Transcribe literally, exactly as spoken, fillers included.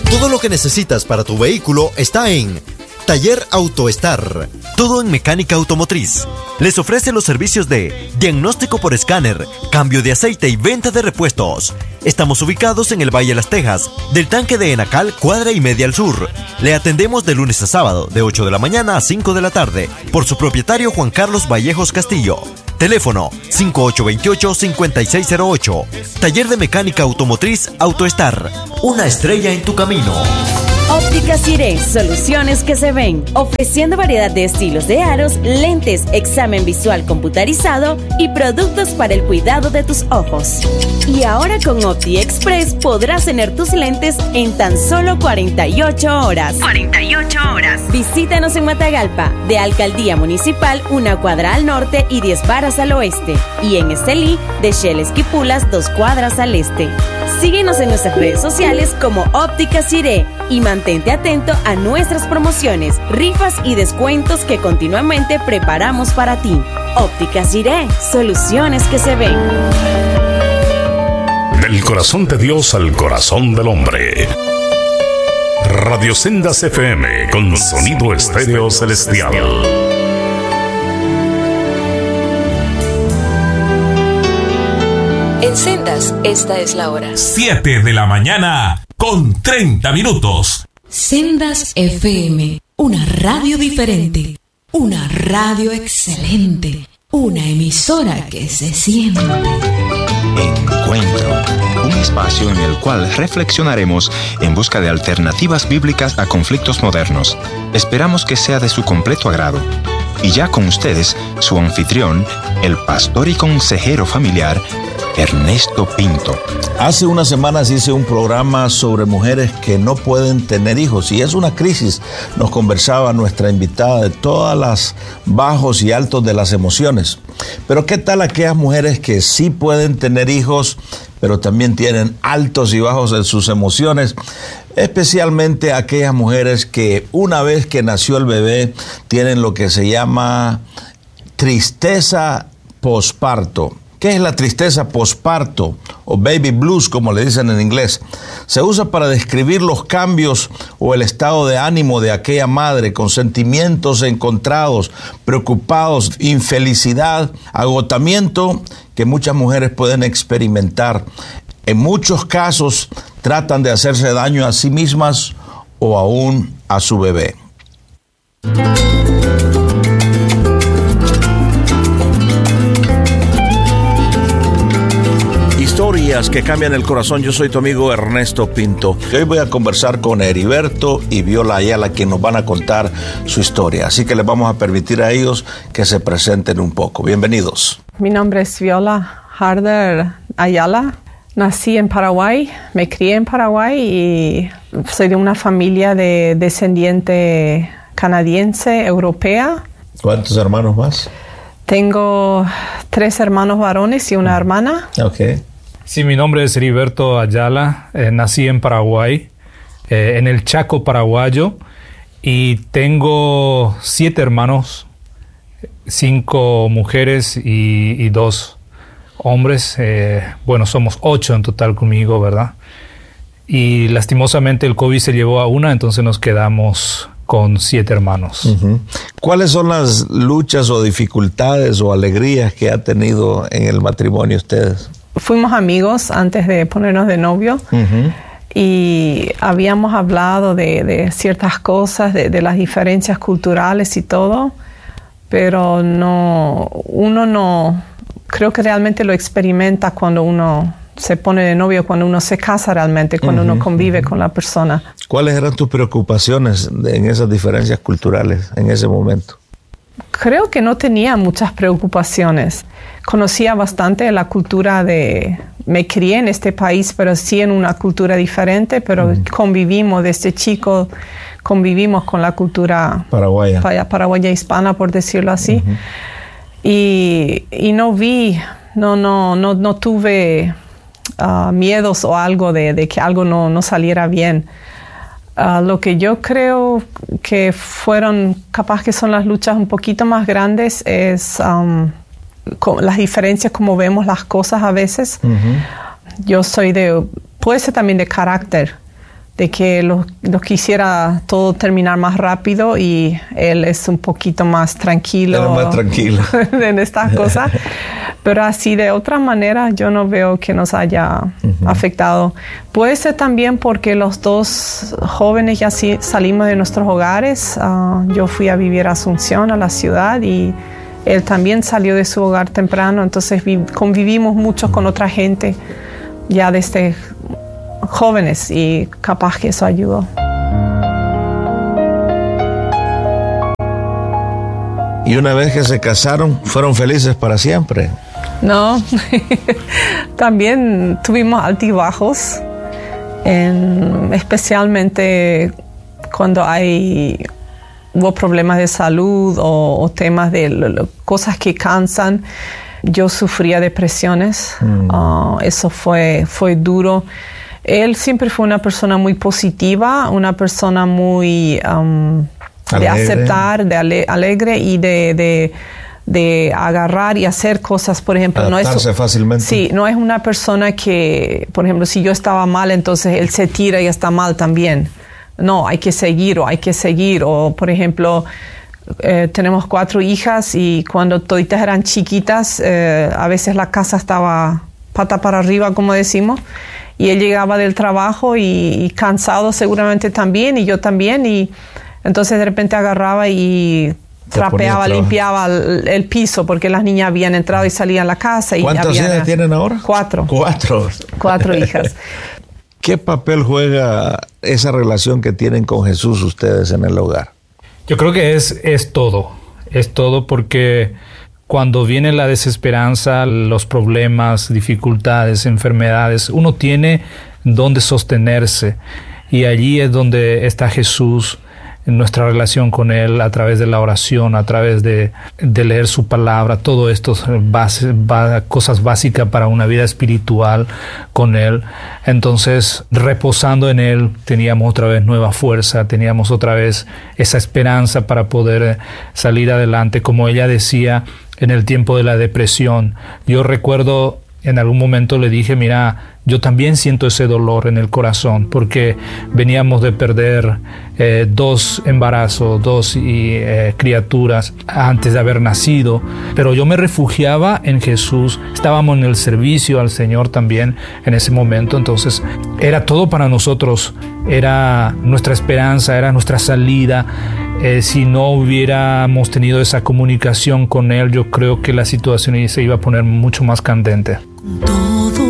Todo lo que necesitas para tu vehículo está en Taller AutoStar. Todo en mecánica automotriz. Les ofrece los servicios de diagnóstico por escáner, cambio de aceite y venta de repuestos. Estamos ubicados en el Valle de Las Tejas, del tanque de Enacal, cuadra y media al sur. Le atendemos de lunes a sábado, de ocho de la mañana a cinco de la tarde, por su propietario Juan Carlos Vallejos Castillo. Teléfono cinco ocho dos ocho, cinco seis cero ocho. Taller de mecánica automotriz AutoStar. Una estrella en tu camino. Óptica Siré, soluciones que se ven, ofreciendo variedad de estilos de aros, lentes, examen visual computarizado y productos para el cuidado de tus ojos. Y ahora con Opti Express podrás tener tus lentes en tan solo cuarenta y ocho horas. cuarenta y ocho horas. Visítanos en Matagalpa, de Alcaldía Municipal, una cuadra al norte y diez varas al oeste. Y en Estelí, de Shell Esquipulas, dos cuadras al este. Síguenos en nuestras redes sociales como Óptica Siré y mantente atento a nuestras promociones, rifas y descuentos que continuamente preparamos para ti. Óptica Siré, soluciones que se ven. Del corazón de Dios al corazón del hombre. Radio Sendas F M con sonido estéreo celestial. En Sendas, esta es la hora. siete de la mañana con treinta minutos. Sendas F M, una radio diferente, una radio excelente, una emisora que se siente. Encuentro, un espacio en el cual reflexionaremos en busca de alternativas bíblicas a conflictos modernos. Esperamos que sea de su completo agrado. Y ya con ustedes, su anfitrión, el pastor y consejero familiar, Ernesto Pinto. Hace unas semanas hice un programa sobre mujeres que no pueden tener hijos y es una crisis. Nos conversaba nuestra invitada de todas las bajos y altos de las emociones. Pero ¿qué tal aquellas mujeres que sí pueden tener hijos, pero también tienen altos y bajos en sus emociones? Especialmente aquellas mujeres que una vez que nació el bebé tienen lo que se llama tristeza posparto. ¿Qué es la tristeza posparto o baby blues, como le dicen en inglés? Se usa para describir los cambios o el estado de ánimo de aquella madre con sentimientos encontrados, preocupados, infelicidad, agotamiento que muchas mujeres pueden experimentar. En muchos casos tratan de hacerse daño a sí mismas o aún a su bebé. Historias que cambian el corazón. Yo soy tu amigo Ernesto Pinto. Hoy voy a conversar con Heriberto y Viola Ayala, quienes nos van a contar su historia. Así que les vamos a permitir a ellos que se presenten un poco. Bienvenidos. Mi nombre es Viola Harder Ayala. Nací en Paraguay, me crié en Paraguay y soy de una familia de descendiente canadiense, europea. ¿Cuántos hermanos más? Tengo tres hermanos varones y una hermana. Ok. Sí, mi nombre es Heriberto Ayala, eh, nací en Paraguay, eh, en el Chaco paraguayo, y tengo siete hermanos, cinco mujeres y, y dos hombres. Eh, bueno, somos ocho en total conmigo, ¿verdad? Y lastimosamente el COVID se llevó a una, entonces nos quedamos con siete hermanos. Uh-huh. ¿Cuáles son las luchas o dificultades o alegrías que ha tenido en el matrimonio ustedes? Fuimos amigos antes de ponernos de novio. Uh-huh. Y habíamos hablado de, de ciertas cosas, de, de las diferencias culturales y todo, pero no, uno no, creo que realmente lo experimenta cuando uno se pone de novio, cuando uno se casa realmente, cuando uh-huh, uno convive uh-huh. con la persona. ¿Cuáles eran tus preocupaciones en esas diferencias culturales en ese momento? Creo que no tenía muchas preocupaciones. Conocía bastante la cultura de... Me crié en este país, pero sí en una cultura diferente, pero uh-huh. convivimos desde chico, convivimos con la cultura paraguaya, paraguaya hispana, por decirlo así. Uh-huh. Y, y no vi, no, no, no, no tuve uh, miedos o algo de, de que algo no, no saliera bien. Uh, lo que yo creo que fueron, capaz que son las luchas un poquito más grandes, es um, con las diferencias como vemos las cosas a veces. Uh-huh. Yo soy de, puede ser también de carácter, de que los lo quisiera todo terminar más rápido y él es un poquito más tranquilo. Era más tranquilo. en estas cosas. Pero así de otra manera yo no veo que nos haya uh-huh. afectado. Puede ser también porque los dos jóvenes ya sí salimos de nuestros hogares. Uh, yo fui a vivir a Asunción, a la ciudad, y él también salió de su hogar temprano, entonces vi, convivimos mucho con otra gente ya desde jóvenes y capaz que eso ayudó. Y una vez que se casaron, ¿fueron felices para siempre? No, también tuvimos altibajos, en, especialmente cuando hay hubo problemas de salud o, o temas de lo, lo, cosas que cansan. Yo sufría depresiones, mm. uh, eso fue, fue duro. Él siempre fue una persona muy positiva, una persona muy um, de aceptar, de ale, alegre y de, de, de agarrar y hacer cosas. Por ejemplo, adaptarse no es fácilmente. Sí, no es una persona que, por ejemplo, si yo estaba mal, entonces él se tira y está mal también. No, hay que seguir o hay que seguir. O, por ejemplo, eh, tenemos cuatro hijas y cuando toditas eran chiquitas, eh, a veces la casa estaba pata para arriba, como decimos, y él llegaba del trabajo y, y cansado seguramente también, y yo también, y entonces de repente agarraba y trapeaba, limpiaba el, el piso, porque las niñas habían entrado y salían a la casa. Y ¿cuántas hijas tienen ahora? Cuatro. Cuatro. Cuatro hijas. ¿Qué papel juega esa relación que tienen con Jesús ustedes en el hogar? Yo creo que es, es todo, es todo porque cuando viene la desesperanza, los problemas, dificultades, enfermedades, uno tiene donde sostenerse y allí es donde está Jesús, en nuestra relación con Él, a través de la oración, a través de, de leer su palabra, todo esto base, va, cosas básicas para una vida espiritual con Él. Entonces, reposando en Él, teníamos otra vez nueva fuerza, teníamos otra vez esa esperanza para poder salir adelante. Como ella decía, en el tiempo de la depresión, yo recuerdo en algún momento le dije, mira, yo también siento ese dolor en el corazón porque veníamos de perder eh, dos embarazos, dos y, eh, criaturas antes de haber nacido, pero yo me refugiaba en Jesús, estábamos en el servicio al Señor también en ese momento, entonces era todo para nosotros, era nuestra esperanza, era nuestra salida. Eh, si no hubiéramos tenido esa comunicación con Él, yo creo que la situación se iba a poner mucho más candente.